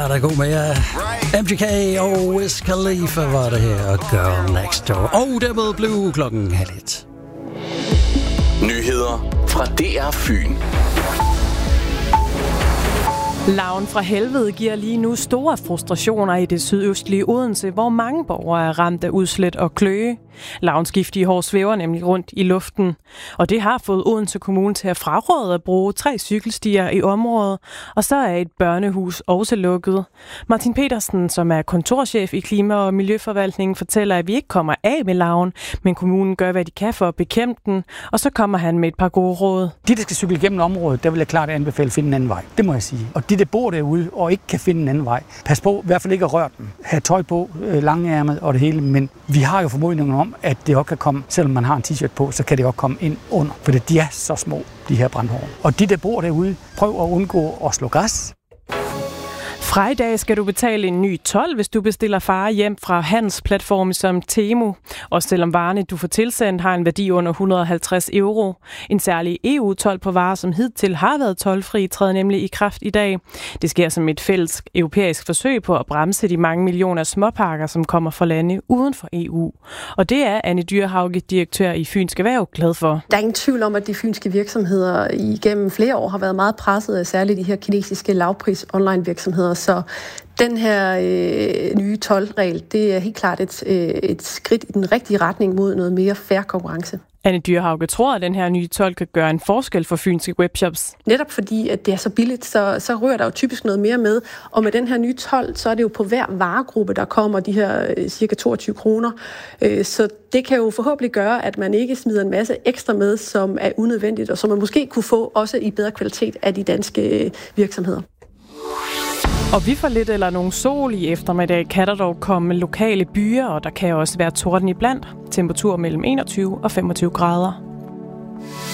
Der er god med jer. MGK og Wiz Khalifa var det her, og Girl Next Door. Og der blev Blue klokken 1:30. Nyheder fra DR Fyn. Larven fra helvede giver lige nu store frustrationer i det sydøstlige Odense, hvor mange borgere er ramt af udslæt og kløe. Larvens giftige hår svæver nemlig rundt i luften, og det har fået Odense Kommune til at fraråde at bruge 3 cykelstier i området, og så er et børnehus også lukket. Martin Petersen, som er kontorchef i Klima- og Miljøforvaltningen, fortæller, at vi ikke kommer af med larven, men kommunen gør, hvad de kan for at bekæmpe den, og så kommer han med et par gode råd. De, der skal cykle gennem området, der vil jeg klart anbefale at finde en anden vej. Det må jeg sige. Og de, der bor derude og ikke kan finde en anden vej, pas på, i hvert fald ikke at røre dem. Ha' tøj på, langærmet og det hele, men vi har jo formodningen om, at det også kan komme, selvom man har en t-shirt på, så kan det også komme ind under, for de er så små, de her brandhår. Og de, der bor derude, prøv at undgå at slå græs. Fra i dag skal du betale en ny told, hvis du bestiller varer hjem fra handelsplatforme som Temu. Og selvom varerne, du får tilsendt, har en værdi under 150 euro. En særlig EU-told på varer, som hidtil har været toldfri, træder nemlig i kraft i dag. Det sker som et fælles europæisk forsøg på at bremse de mange millioner småpakker, som kommer fra lande uden for EU. Og det er Anne Dyrhauge, direktør i Fynsk Erhverv, glad for. Der er ingen tvivl om, at de fynske virksomheder igennem flere år har været meget presset af særligt de her kinesiske lavpris online virksomheder. Så den her nye toldregel, det er helt klart et skridt i den rigtige retning mod noget mere fair konkurrence. Anne Dyrhauge tror, at den her nye told kan gøre en forskel for fynske webshops. Netop fordi, at det er så billigt, så rører der jo typisk noget mere med. Og med den her nye told, så er det jo på hver varegruppe, der kommer de her cirka 22 kroner. Så det kan jo forhåbentlig gøre, at man ikke smider en masse ekstra med, som er unødvendigt, og som man måske kunne få også i bedre kvalitet af de danske virksomheder. Og vi får lidt eller nogen sol i eftermiddag, kan der dog komme lokale byer, og der kan også være torden iblandt. Temperatur mellem 21 og 25 grader.